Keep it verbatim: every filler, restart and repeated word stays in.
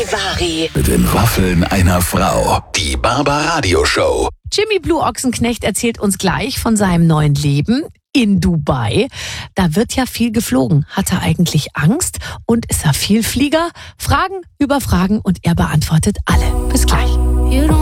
Charivari. Mit den Waffeln einer Frau. Die Barbaradio Show. Jimmy Blue Ochsenknecht erzählt uns gleich von seinem neuen Leben in Dubai. Da wird ja viel geflogen. Hat er eigentlich Angst? Und ist er Vielflieger? Fragen über Fragen und er beantwortet alle. Bis gleich.